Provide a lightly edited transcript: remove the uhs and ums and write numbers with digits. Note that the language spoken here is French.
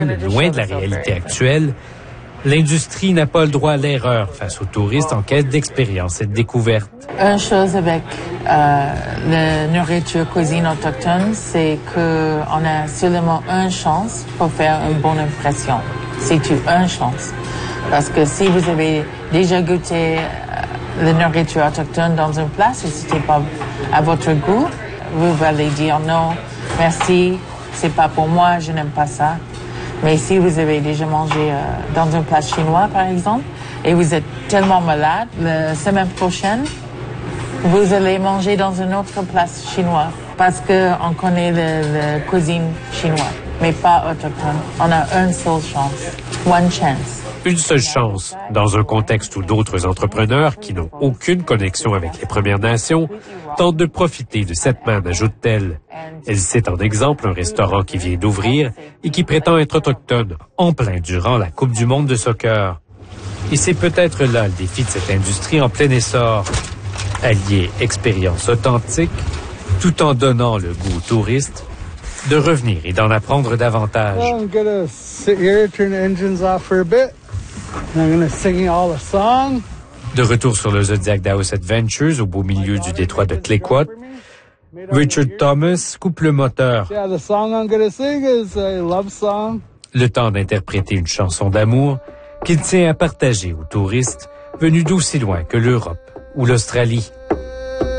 Loin de la réalité actuelle, l'industrie n'a pas le droit à l'erreur face aux touristes en quête d'expérience et de découverte. Une chose avec la nourriture cuisine autochtone, c'est qu'on a seulement une chance pour faire une bonne impression. C'est une chance. Parce que si vous avez déjà goûté la nourriture autochtone dans une place et c'était pas à votre goût, vous allez dire non, merci, c'est pas pour moi, je n'aime pas ça. Mais si vous avez déjà mangé dans une place chinoise, par exemple, et vous êtes tellement malade, la semaine prochaine, vous allez manger dans une autre place chinoise. Parce qu'on connaît la cuisine chinoise, mais pas autochtone. On a une seule chance. One chance. Une seule chance, dans un contexte où d'autres entrepreneurs qui n'ont aucune connexion avec les Premières Nations tentent de profiter de cette manne, ajoute-t-elle. Elle cite en exemple un restaurant qui vient d'ouvrir et qui prétend être autochtone, en plein durant la Coupe du monde de soccer. Et c'est peut-être là le défi de cette industrie en plein essor. Allier expérience authentique, tout en donnant le goût aux touristes de revenir et d'en apprendre davantage. I'm gonna sit here, turn the engines off for a bit. I'm gonna sing all the song. De retour sur le Zodiac Daos Adventures au beau milieu du détroit de Clayoquot, Richard Thomas coupe le moteur. Yeah, the song I'm gonna sing is a love song. Le temps d'interpréter une chanson d'amour qu'il tient à partager aux touristes venus d'aussi loin que l'Europe ou l'Australie.